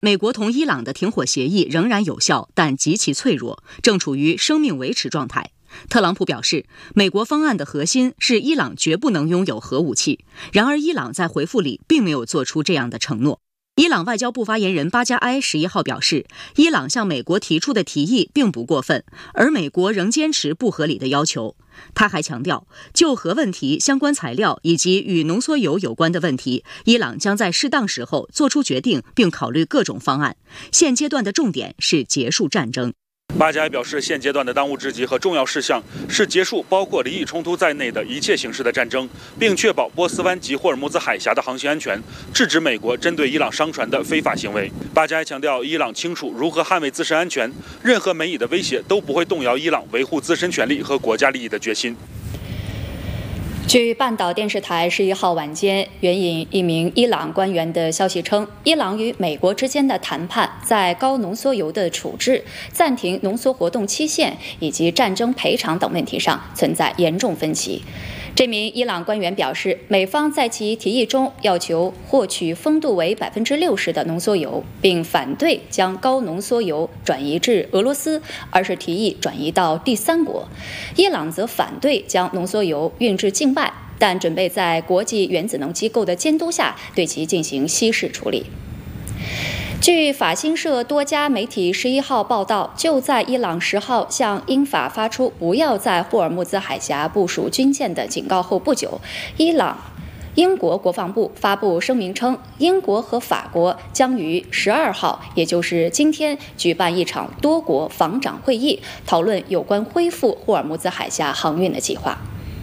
美国同伊朗的停火协议仍然有效，但极其脆弱，正处于生命维持状态。特朗普表示，美国方案的核心是伊朗绝不能拥有核武器。然而，伊朗在回复里并没有做出这样的承诺。伊朗外交部发言人巴加埃11号表示，伊朗向美国提出的提议并不过分，而美国仍坚持不合理的要求。他还强调，就核问题、相关材料以及与浓缩铀有关的问题，伊朗将在适当时候做出决定，并考虑各种方案。现阶段的重点是结束战争。 巴加埃表示，现阶段的当务之急和重要事项是结束包括离异冲突在内的一切形式的战争，并确保波斯湾及霍尔木兹海峡的航行安全，制止美国针对伊朗商船的非法行为。巴加埃强调，伊朗清楚如何捍卫自身安全，任何美以的威胁都不会动摇伊朗维护自身权利和国家利益的决心。 据半岛电视台11号晚间援引一名伊朗官员的消息称，伊朗与美国之间的谈判在高浓缩铀的处置、暂停浓缩活动期限以及战争赔偿等问题上存在严重分歧。这名伊朗官员表示，美方在其提议中要求获取风度为60%的浓缩铀，并反对将高浓缩铀转移至俄罗斯，而是提议转移到第三国。伊朗则反对将浓缩铀运至境外，但准备在国际原子能机构的监督下对其进行稀释处理。据法新社多家媒体11号报道，就在伊朗10号向英法发出不要在霍尔木兹海峡部署军舰的警告后不久，英国国防部发布声明称，英国和法国将于12号，也就是今天举办一场多国防长会议，讨论有关恢复霍尔木兹海峡航运的计划。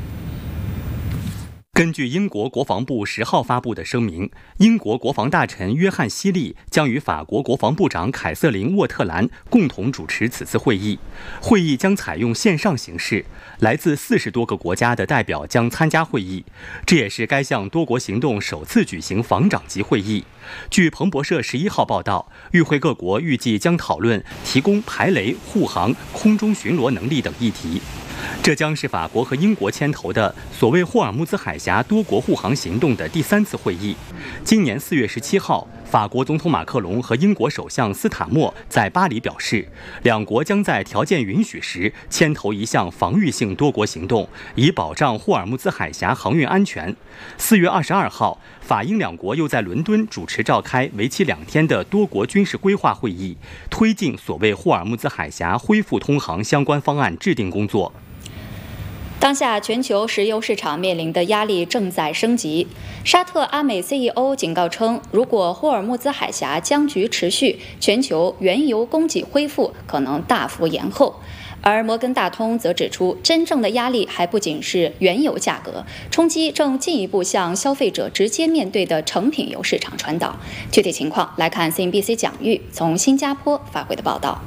根据英国国防部10号发布的声明，英国国防大臣约翰·希利将与法国国防部长凯瑟琳·沃特兰共同主持此次会议。会议将采用线上形式，来自40多个国家的代表将参加会议。这也是该项多国行动首次举行防长级会议。据彭博社11号报道，与会各国预计将讨论提供排雷、护航、空中巡逻能力等议题。这将是法国和英国牵头的所谓霍尔木兹海峡多国护航行动的第3次会议。今年4月17号，法国总统马克龙和英国首相斯塔默在巴黎表示，两国将在条件允许时牵头一项防御性多国行动，以保障霍尔木兹海峡航运安全。4月22号，法英两国又在伦敦主持召开为期2天的多国军事规划会议，推进所谓霍尔木兹海峡恢复通航相关方案制定工作。 当下全球石油市场面临的压力正在升级。沙特阿美 CEO 警告称，如果霍尔木兹海峡僵局持续，全球原油供给恢复可能大幅延后。而摩根大通则指出，真正的压力还不仅是原油价格，冲击正进一步向消费者直接面对的成品油市场传导。具体情况来看 CNBC 蒋玉从新加坡发回的报道。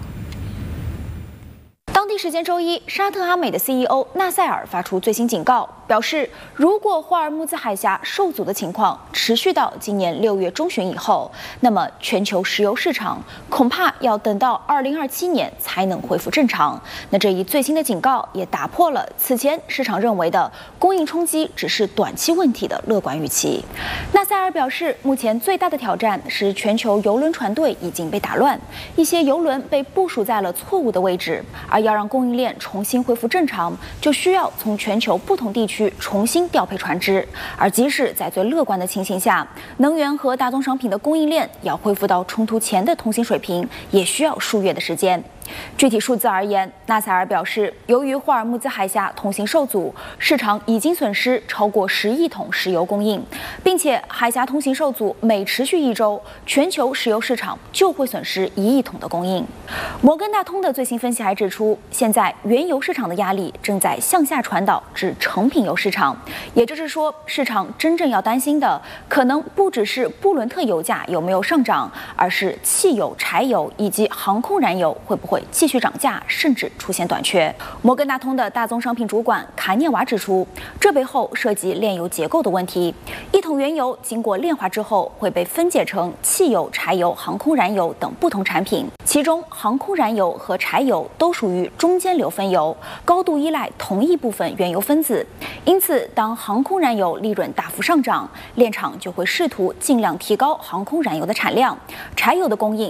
当地时间周一，沙特阿美的 CEO 纳赛尔发出最新警告，表示如果霍尔木兹海峡受阻的情况持续到今年6月中旬以后，那么全球石油市场恐怕要等到2027年才能恢复正常。那这一最新的警告也打破了此前市场认为的供应冲击只是短期问题的乐观预期。纳赛尔表示，目前最大的挑战是全球邮轮船队已经被打乱，一些邮轮被部署在了错误的位置，而要让供应链重新恢复正常，就需要从全球不同地区重新调配船只。而即使在最乐观的情形下，能源和大宗商品的供应链要恢复到冲突前的通行水平，也需要数月的时间。具体数字而言，纳赛尔表示，由于霍尔木兹海峡通行受阻，市场已经损失超过10亿桶石油供应，并且海峡通行受阻每持续1周，全球石油市场就会损失1亿桶的供应。摩根大通的最新分析还指出，现在原油市场的压力正在向下传导至成品油市场，也就是说，市场真正要担心的可能不只是布伦特油价有没有上涨，而是汽油、柴油以及航空燃油会不会会继续涨价，甚至出现短缺。摩根大通的大宗商品主管卡涅瓦指出，这背后涉及炼油结构的问题。一桶原油经过炼化之后，会被分解成汽油、柴油、航空燃油等不同产品，其中航空燃油和柴油都属于中间流分油，高度依赖同一部分原油分子。因此，当航空燃油利润大幅上涨，炼厂就会试图尽量提高航空燃油的产量，柴油的供应